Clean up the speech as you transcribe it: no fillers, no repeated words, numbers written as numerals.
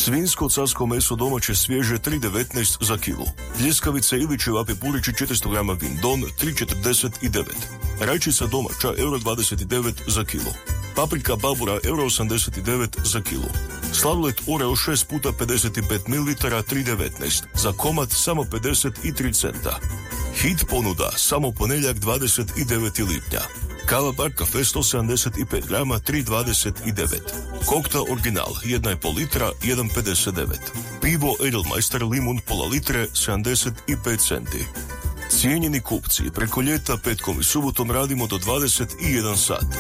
Svinjsko carsko meso domaće svježe 3,19 za kilu. Pljeskavice ili ćevapi purići 400 grama Vindon 3,49. Rajčica domaća €29 za kilu. Paprika babura €89 za kilu. Sladoled Oreo 6 puta 55 ml 3,19. Za komad samo 53 centa. Hit ponuda samo ponedjeljak 29. lipnja. Kava Bar Cafe 175 grama 3,29. Kokta Original 1,5 litra 1,59. Pivo Edelmeister Limun pola litre 75 centi. Cijenjeni kupci, preko ljeta petkom i subotom radimo do 21 sat.